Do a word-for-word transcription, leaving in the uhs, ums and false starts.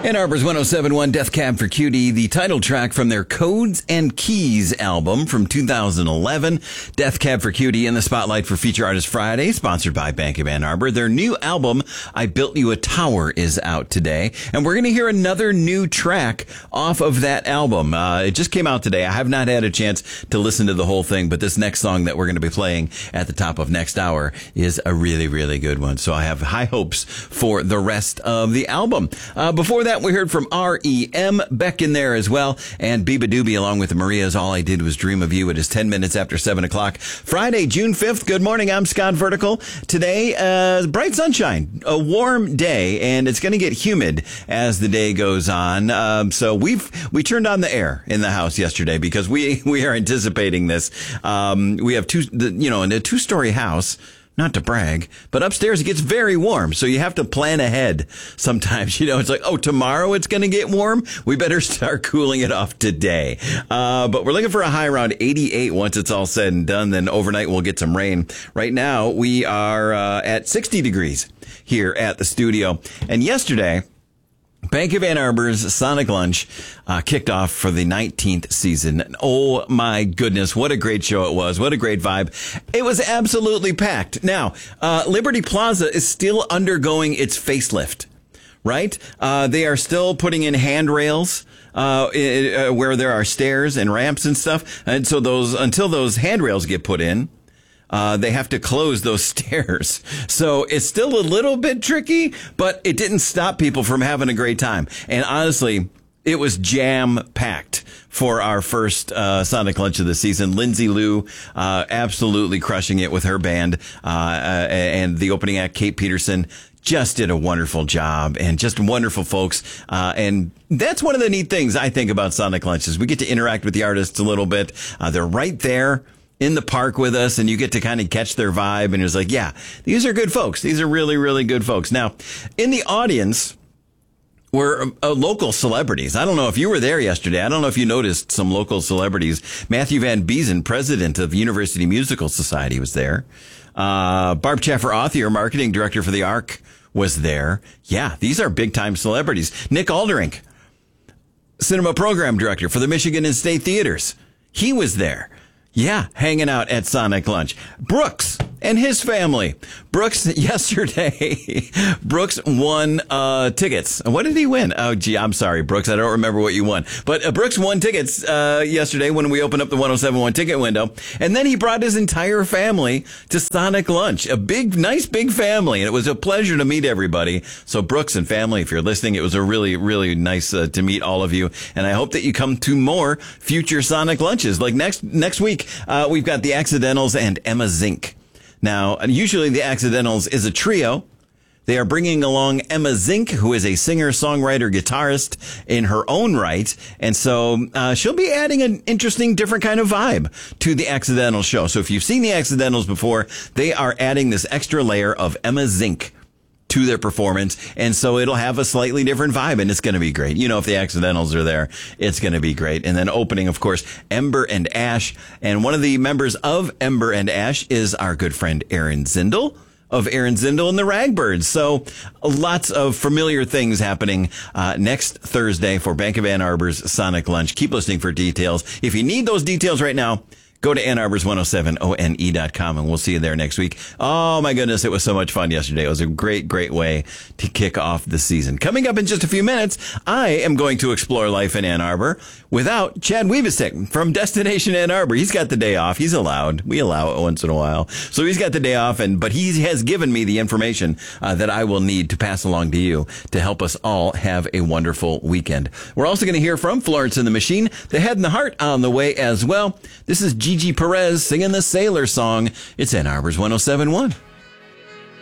Ann Arbor's one oh seven point one Death Cab for Cutie, the title track from their Codes and Keys album from two thousand eleven. Death Cab for Cutie in the spotlight for Feature Artist Friday, sponsored by Bank of Ann Arbor. Their new album, I Built You a Tower, is out today, and we're going to hear another new track off of that album. Uh, it just came out today. I have not had a chance to listen to the whole thing, but this next song that we're going to be playing at the top of next hour is a really, really good one. So I have high hopes for the rest of the album. Uh, before that, we heard from R E M, Beck in there as well, and Biba Doobie along with the Marias. All I Did Was Dream of You. It is ten minutes after seven o'clock. Friday, June fifth. Good morning. I'm Scott Vertical. Today, uh, bright sunshine, a warm day, and it's going to get humid as the day goes on. Um, so we've, we turned on the air in the house yesterday because we, we are anticipating this. Um, we have two, you know, in a two story house. Not to brag, but upstairs it gets very warm, so you have to plan ahead sometimes. You know, it's like, oh, tomorrow it's going to get warm. We better start cooling it off today. Uh, but we're looking for a high around eighty-eight once it's all said and done. Then overnight we'll get some rain. Right now we are uh, at sixty degrees here at the studio. And yesterday, Bank of Ann Arbor's Sonic Lunch uh, kicked off for the nineteenth season. Oh, my goodness. What a great show it was. What a great vibe. It was absolutely packed. Now, uh, Liberty Plaza is still undergoing its facelift, right? Uh, they are still putting in handrails uh, uh, where there are stairs and ramps and stuff. And so those until those handrails get put in, Uh, they have to close those stairs. So it's still a little bit tricky, but it didn't stop people from having a great time. And honestly, it was jam-packed for our first uh, Sonic Lunch of the season. Lindsay Lou uh, absolutely crushing it with her band, uh, uh, and the opening act, Kate Peterson, just did a wonderful job, and just wonderful folks. Uh, and that's one of the neat things I think about Sonic Lunches. We get to interact with the artists a little bit. Uh, they're right there in the park with us, and you get to kind of catch their vibe, and it's like, yeah, these are good folks. These are really, really good folks. Now, in the audience were uh, local celebrities. I don't know if you were there yesterday. I don't know if you noticed some local celebrities. Matthew Van Biesen, president of University Musical Society, was there. Uh, Barb Chaffer-Authier, marketing director for the Arc, was there. Yeah, these are big-time celebrities. Nick Alderink, cinema program director for the Michigan and State Theaters. He was there. Yeah, hanging out at Sonic Lunch. Brooks and his family. Brooks, yesterday, Brooks won uh tickets. What did he win? Oh, gee, I'm sorry, Brooks. I don't remember what you won. But uh, Brooks won tickets uh yesterday when we opened up the one oh seven point one ticket window. And then he brought his entire family to Sonic Lunch. A big, nice big family. And it was a pleasure to meet everybody. So Brooks and family, if you're listening, it was a really, really nice uh, to meet all of you. And I hope that you come to more future Sonic Lunches. Like next next week, uh we've got the Accidentals and Emma Zink. Now, usually the Accidentals is a trio. They are bringing along Emma Zink, who is a singer, songwriter, guitarist in her own right. And so uh, she'll be adding an interesting, different kind of vibe to the Accidental show. So if you've seen the Accidentals before, they are adding this extra layer of Emma Zink to their performance, and so it'll have a slightly different vibe, and it's going to be great. You know, if the Accidentals are there, it's going to be great. And then opening, of course, Ember and Ash, and one of the members of Ember and Ash is our good friend Aaron Zindel of Aaron Zindel and the Ragbirds. So lots of familiar things happening uh, next Thursday for Bank of Ann Arbor's Sonic Lunch. Keep listening for details. If you need those details right now, go to Ann Arbor's one oh seven O N E dot com, and we'll see you there next week. Oh, my goodness, it was so much fun yesterday. It was a great, great way to kick off the season. Coming up in just a few minutes, I am going to explore life in Ann Arbor without Chad Weavesick from Destination Ann Arbor. He's got the day off. He's allowed. We allow it once in a while. So he's got the day off, and but he has given me the information uh, that I will need to pass along to you to help us all have a wonderful weekend. We're also going to hear from Florence and the Machine, the Head and the Heart on the way as well. This is Gigi Perez singing the Sailor song. It's Ann Arbor's one oh seven point one.